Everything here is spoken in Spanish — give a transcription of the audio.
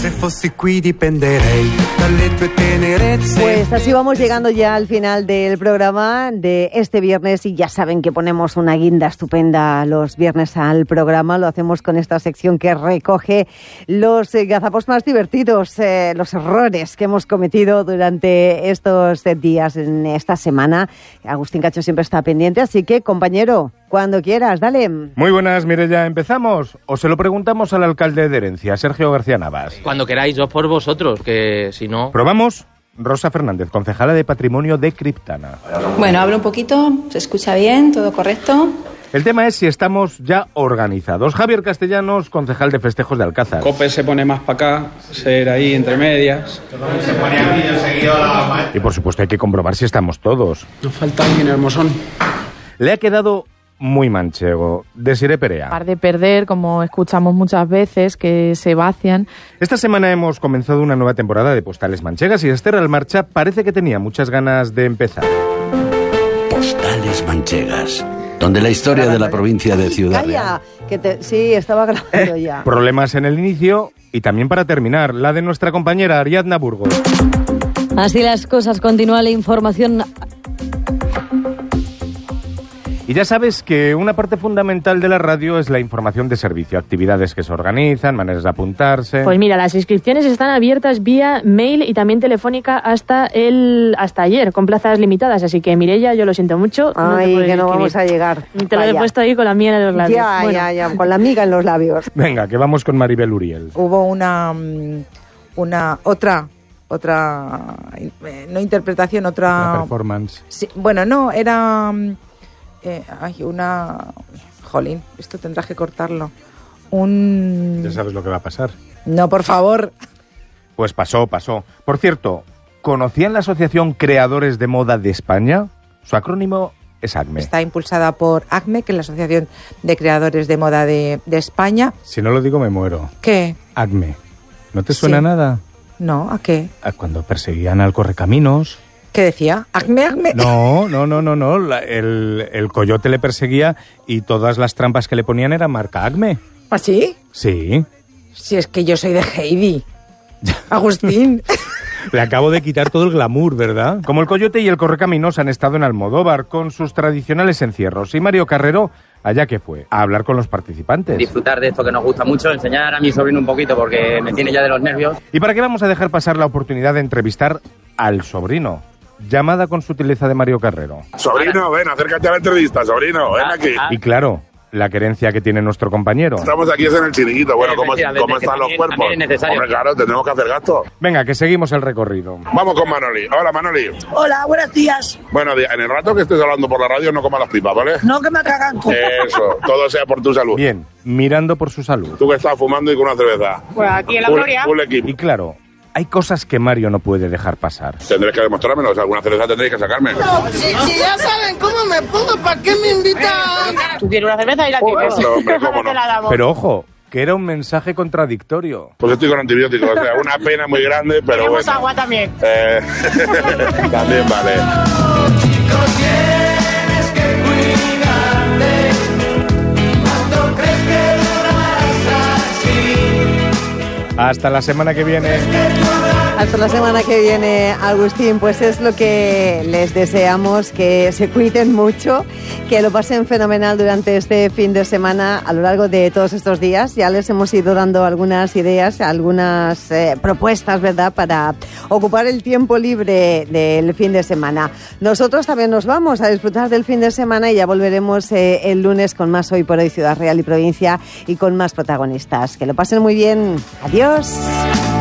Se fossi qui dipenderei dalle tue tenerezze. Pues así vamos llegando ya al final del programa de este viernes y ya saben que ponemos una guinda estupenda los viernes al programa. Lo hacemos con esta sección que recoge los gazapos más divertidos, los errores que hemos cometido durante estos días, en esta semana. Agustín Cacho siempre está pendiente, así que, compañero, cuando quieras, dale. Muy buenas, Mireia, ¿empezamos? ¿O se lo preguntamos al alcalde de Herencia, Sergio García Navas? Cuando queráis, yo por vosotros, que si no... ¿Probamos? Rosa Fernández, concejala de Patrimonio de Criptana. Bueno, hablo un poquito, se escucha bien, todo correcto. El tema es si estamos ya organizados. Javier Castellanos, concejal de Festejos de Alcázar. COPE se pone más para acá, ser ahí entre medias. Y por supuesto hay que comprobar si estamos todos. Nos falta alguien, Hermosón. Le ha quedado muy manchego. Desiré Perea. Par de perder, como escuchamos muchas veces, que se vacian. Esta semana hemos comenzado una nueva temporada de Postales Manchegas y Esther Almarcha parece que tenía muchas ganas de empezar. Postales Manchegas, donde la historia de la provincia de Ciudad Real... Sí, estaba grabando ya. Problemas en el inicio y también para terminar, la de nuestra compañera Ariadna Burgos. Así las cosas, continúa la información. Y ya sabes que una parte fundamental de la radio es la información de servicio, actividades que se organizan, maneras de apuntarse. Pues mira, las inscripciones están abiertas vía mail y también telefónica hasta ayer, con plazas limitadas. Así que, Mireia, yo lo siento mucho. Ay, que no vamos a llegar. Te lo he puesto ahí con la miel en los labios. Ya, con la miga en los labios. Venga, que vamos con Maribel Uriel. Hubo otra no interpretación, otra performance. Sí, bueno, no, era... Jolín, esto tendrás que cortarlo. Ya sabes lo que va a pasar. No, por favor. Pues pasó. Por cierto, ¿conocían la Asociación Creadores de Moda de España? Su acrónimo es ACME. Está impulsada por ACME, que es la Asociación de Creadores de Moda de España. Si no lo digo me muero. ¿Qué? ACME. ¿No te suena nada? No, ¿a qué? A cuando perseguían al Correcaminos. ¿Qué decía? ¿Acme? No. El coyote le perseguía y todas las trampas que le ponían eran marca ACME. ¿Ah, sí? Sí. Si es que yo soy de Heidi. Agustín. Le acabo de quitar todo el glamour, ¿verdad? Como el coyote y el Correcaminos han estado en Almodóvar con sus tradicionales encierros y Mario Carrero, allá que fue, a hablar con los participantes. Disfrutar de esto que nos gusta mucho, enseñar a mi sobrino un poquito porque me tiene ya de los nervios. ¿Y para qué vamos a dejar pasar la oportunidad de entrevistar al sobrino? Llamada con sutileza de Mario Carrero. Sobrino, ven, acércate a la entrevista, sobrino, ven aquí. Y claro, la querencia que tiene nuestro compañero. Estamos aquí en el chiringuito, bueno, ¿cómo están los cuerpos? Hombre, claro, tenemos que hacer gasto. Venga, que seguimos el recorrido. Vamos con Manoli. Hola, Manoli. Hola, buenos días. Bueno, en el rato que estés hablando por la radio no comas las pipas, ¿vale? No, que me cagan. Eso, todo sea por tu salud. Bien, mirando por su salud. Tú que estás fumando y con una cerveza. Pues aquí en la gloria. Full equipo. Y claro, hay cosas que Mario no puede dejar pasar. Tendréis que demostrármelo, o sea, alguna cerveza tendréis que sacarme. No, si ya saben cómo me pongo, ¿para qué me invitan? Tú quieres una cerveza y la tienes. No, hombre, cómo no. Pero ojo, que era un mensaje contradictorio. Pues estoy con antibióticos, o sea, una pena muy grande, pero tenemos bueno. Agua también. También vale. Tienes que cuidarte cuando crees que durarás así. Hasta la semana que viene. Hasta la semana que viene, Agustín. Pues es lo que les deseamos, que se cuiden mucho, que lo pasen fenomenal durante este fin de semana. A lo largo de todos estos días ya les hemos ido dando algunas ideas, algunas propuestas, ¿verdad?, para ocupar el tiempo libre del fin de semana. Nosotros también nos vamos a disfrutar del fin de semana y ya volveremos el lunes con más Hoy por Hoy Ciudad Real y Provincia y con más protagonistas. Que lo pasen muy bien. Adiós.